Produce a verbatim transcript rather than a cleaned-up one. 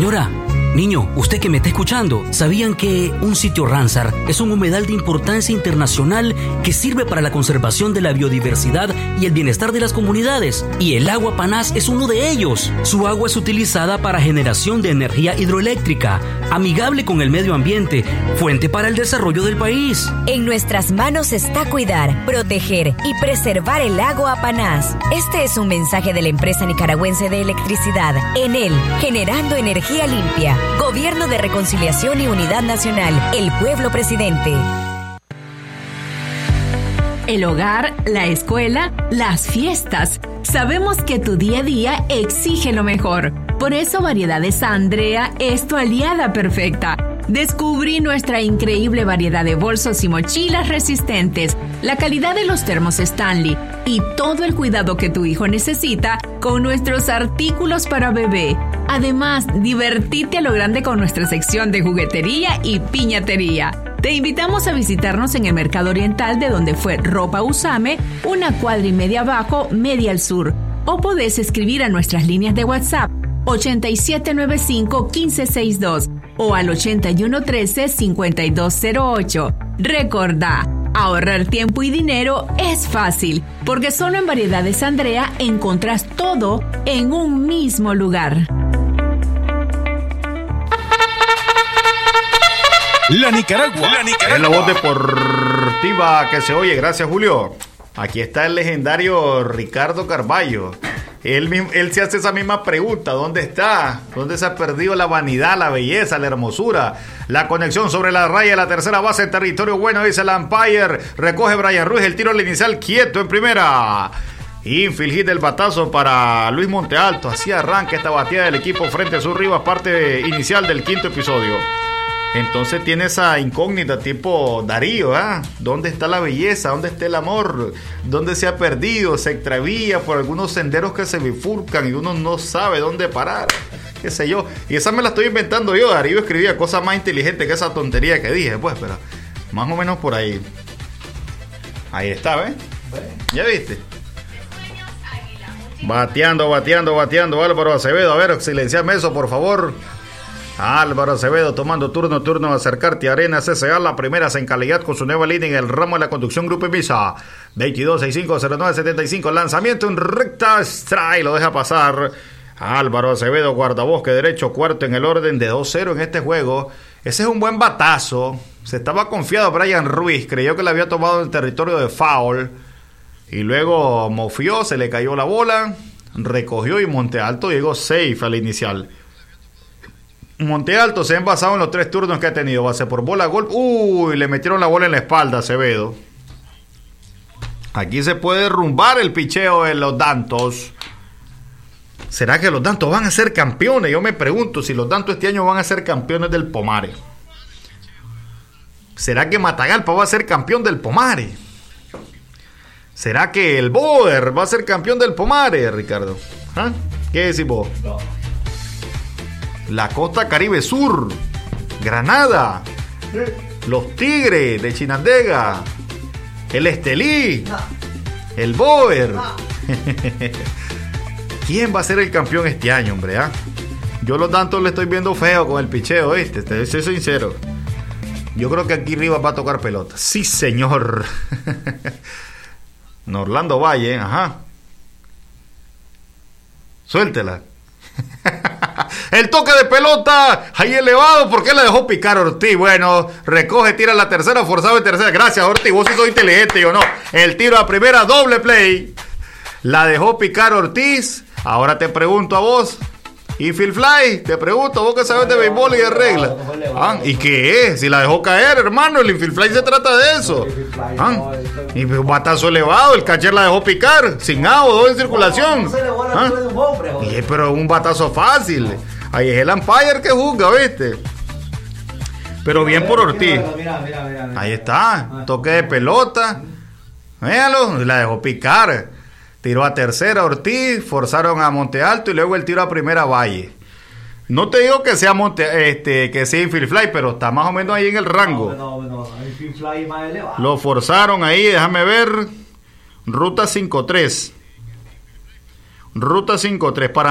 Señora, niño, usted que me está escuchando, ¿sabían que un sitio Ramsar es un humedal de importancia internacional que sirve para la conservación de la biodiversidad y el bienestar de las comunidades? Y el agua Panás es uno de ellos. Su agua es utilizada para generación de energía hidroeléctrica, amigable con el medio ambiente, fuente para el desarrollo del país. En nuestras manos está cuidar, proteger y preservar el agua Panás. Este es un mensaje de la empresa nicaragüense de electricidad, Enel, generando energía limpia. Gobierno de Reconciliación y Unidad Nacional. El pueblo presidente. El hogar, la escuela, las fiestas. Sabemos que tu día a día exige lo mejor. Por eso Variedades Andrea es tu aliada perfecta. Descubrí nuestra increíble variedad de bolsos y mochilas resistentes, la calidad de los termos Stanley y todo el cuidado que tu hijo necesita con nuestros artículos para bebé. Además, divertite a lo grande con nuestra sección de juguetería y piñatería. Te invitamos a visitarnos en el Mercado Oriental, de donde fue Ropa Usame, una cuadra y media abajo, media al sur. O podés escribir a nuestras líneas de WhatsApp ochenta y siete noventa y cinco, quince sesenta y dos o al ochenta y uno trece, cincuenta y dos cero ocho. Recordá, ahorrar tiempo y dinero es fácil, porque solo en Variedades Andrea encontrás todo en un mismo lugar. La Nicaragua, la Nicaragua. Es la voz deportiva que se oye. Gracias, Julio. Aquí está el legendario Ricardo Carballo. Él, mismo, él se hace esa misma pregunta. ¿Dónde está? ¿Dónde se ha perdido la vanidad, la belleza, la hermosura? La conexión sobre la raya, la tercera base en territorio bueno, dice el umpire. Recoge Brian Ruiz el tiro al inicial, quieto en primera. Infield hit del batazo para Luis Montealto. Así arranca esta batida del equipo frente a sus Rivas, parte inicial del quinto episodio. Entonces tiene esa incógnita tipo Darío, ¿ah? ¿Dónde está la belleza? ¿Dónde está el amor? ¿Dónde se ha perdido? Se extravía por algunos senderos que se bifurcan y uno no sabe dónde parar. Qué sé yo. Y esa me la estoy inventando yo. Darío escribía cosas más inteligentes que esa tontería que dije, pues, pero más o menos por ahí. Ahí está, ¿ves? ¿Ya viste? Bateando, bateando, bateando Álvaro Acevedo. A ver, silenciame eso, por favor. Álvaro Acevedo tomando turno, turno de acercarte a Arenas S A, la primera en calidad con su nueva línea en el ramo de la conducción Grupo Invisa. veintidós sesenta y cinco cero nueve setenta y cinco, lanzamiento en recta, strike, lo deja pasar. Álvaro Acevedo, guardabosque derecho, cuarto en el orden de dos cero en este juego. Ese es un buen batazo. Se estaba confiado Brian Ruiz, creyó que le había tomado el territorio de foul. Y luego mofió, se le cayó la bola, recogió y Montealto llegó safe al inicial. Montealto se ha envasado en los tres turnos que ha tenido. Base por bola, golpe. Uy, le metieron la bola en la espalda a Acevedo. Aquí se puede derrumbar el picheo de los Dantos. ¿Será que los Dantos van a ser campeones? Yo me pregunto si los Dantos este año van a ser campeones del Pomare. ¿Será que Matagalpa va a ser campeón del Pomare? ¿Será que el Boer va a ser campeón del Pomare, Ricardo? ¿Ah? ¿Qué decís vos? No. La Costa Caribe Sur, Granada, los Tigres de Chinandega, el Estelí, el Boer. ¿Quién va a ser el campeón este año, hombre? ¿Ah? Yo los Dantos le estoy viendo feo con el picheo, ¿viste? Te soy sincero. Yo creo que aquí Rivas va a tocar pelota. Sí, señor. Orlando Valle, ajá. Suéltela. El toque de pelota ahí elevado, ¿por qué la dejó picar Ortiz? Bueno, recoge, tira la tercera, forzado en tercera. Gracias, Ortiz, vos sí sos inteligente, yo no. El tiro a primera, doble play. La dejó picar Ortiz. Ahora te pregunto a vos, infield fly, te pregunto, vos que sabes de béisbol y de reglas. ¿Ah? ¿Y qué es? Si la dejó caer, hermano, el infield fly se trata de eso. ¿Ah? Y un batazo elevado, el catcher la dejó picar, sin agua, dos en circulación. ¿Ah? Y, pero un batazo fácil. Ahí es el umpire que juzga, ¿viste? Pero bien por Ortiz. Ahí está, toque de pelota. Véalo, la dejó picar. Tiró a tercera Ortiz, forzaron a Montealto y luego el tiro a primera Valle. No te digo que sea Monte, este, que sea infield fly, pero está más o menos ahí en el rango. No, no, no, infield fly más elevado. Lo forzaron ahí, déjame ver. Ruta cinco tres. Ruta cinco tres para